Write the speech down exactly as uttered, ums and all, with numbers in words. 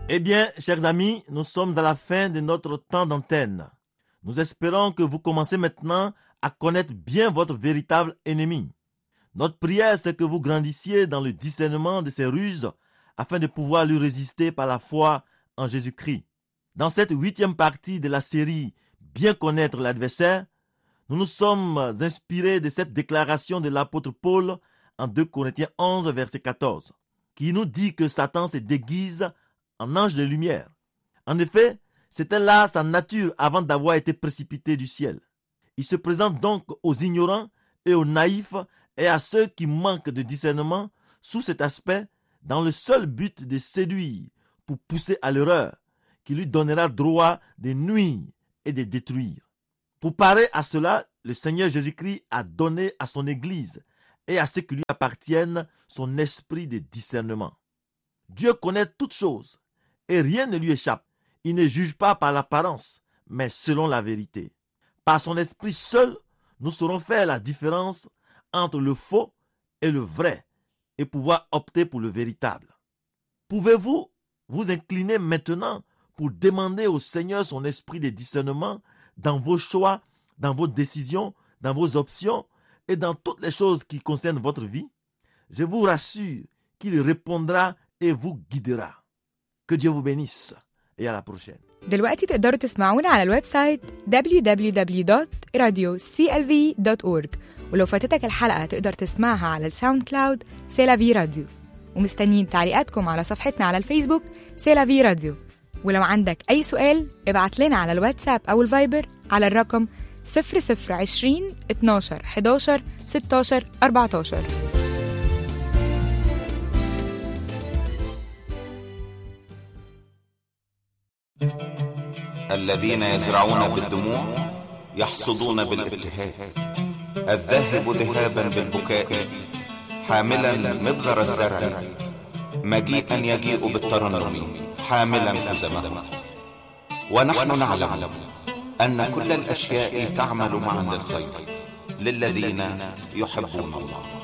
Eh bien, chers amis, nous sommes à la fin de notre temps d'antenne. Nous espérons que vous commencez maintenant à connaître bien votre véritable ennemi. Notre prière, c'est que vous grandissiez dans le discernement de ses ruses afin de pouvoir lui résister par la foi en Jésus-Christ. Dans cette huitième partie de la série « Bien connaître l'adversaire », nous nous sommes inspirés de cette déclaration de l'apôtre Paul en deux Corinthiens onze, verset quatorze, qui nous dit que Satan se déguise en ange de lumière. En effet, c'était là sa nature avant d'avoir été précipité du ciel. Il se présente donc aux ignorants et aux naïfs et à ceux qui manquent de discernement sous cet aspect dans le seul but de séduire pour pousser à l'erreur qui lui donnera droit de nuire et de détruire. Pour parer à cela, le Seigneur Jésus-Christ a donné à son Église et à ceux qui lui appartiennent son esprit de discernement. Dieu connaît toutes choses et rien ne lui échappe. Il ne juge pas par l'apparence, mais selon la vérité. Par son esprit seul, nous saurons faire la différence entre le faux et le vrai et pouvoir opter pour le véritable. Pouvez-vous vous incliner maintenant pour demander au Seigneur son esprit de discernement dans vos choix, dans vos décisions, dans vos options et dans toutes les choses qui concernent votre vie? Je vous rassure qu'il répondra et vous guidera. Que Dieu vous bénisse et à la prochaine. دلوقتي تقدروا تسمعونا على الويب سايت دبليو دبليو دبليو دوت راديو سي إل في دوت أورج، ولو فاتتك الحلقة تقدر تسمعها على الساوند كلاود سيلافي راديو، ومستنيين تعليقاتكم على صفحتنا على الفيسبوك سيلافي راديو. ولو عندك أي سؤال ابعت لنا على الواتساب أو الفايبر على الرقم صفر صفر عشرين اتناشر حداشر ستاشر أربعتاشر. الذين يزرعون بالدموع يحصدون بالابتهاج، الذاهب ذهابا بالبكاء حاملا مبذر الزرع، مجيئا يجيء بالترنم حاملا حزمه. ونحن نعلم أن كل الأشياء تعمل معا للخير للذين يحبون الله.